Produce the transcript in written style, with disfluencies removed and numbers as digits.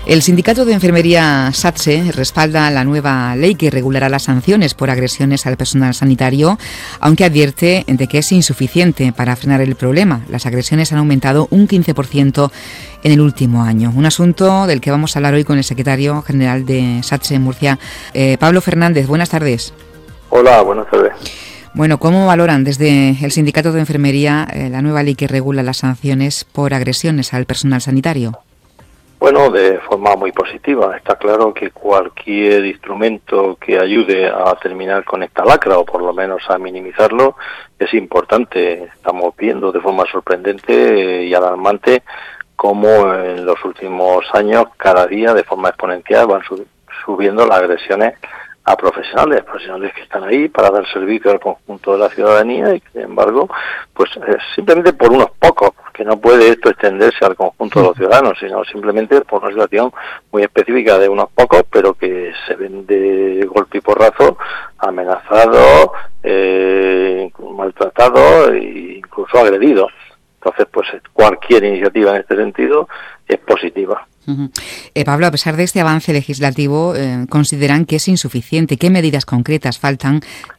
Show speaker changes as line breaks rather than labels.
El sindicato de enfermería SATSE respalda la nueva ley que regulará las sanciones por agresiones al personal sanitario, aunque advierte de que es insuficiente para frenar el problema. Las agresiones han aumentado un 15% en el último año. Un asunto del que vamos a hablar hoy con el secretario general de SATSE Murcia, Pablo Fernández. Buenas tardes.
Hola, buenas tardes.
Bueno, ¿cómo valoran desde el sindicato de enfermería la nueva ley que regula las sanciones por agresiones al personal sanitario?
Bueno, de forma muy positiva. Está claro que cualquier instrumento que ayude a terminar con esta lacra, o por lo menos a minimizarlo, es importante. Estamos viendo de forma sorprendente y alarmante cómo en los últimos años, cada día, de forma exponencial, van subiendo las agresiones a profesionales que están ahí para dar servicio al conjunto de la ciudadanía y que, sin embargo, pues simplemente por unos pocos, que no puede esto extenderse al conjunto de los ciudadanos, sino simplemente por una situación muy específica de unos pocos, pero que se ven de golpe y porrazo amenazados, maltratados e incluso agredidos. Entonces, pues cualquier iniciativa en este sentido es positiva.
Pablo, a pesar de este avance legislativo, consideran que es insuficiente. ¿Qué medidas concretas faltan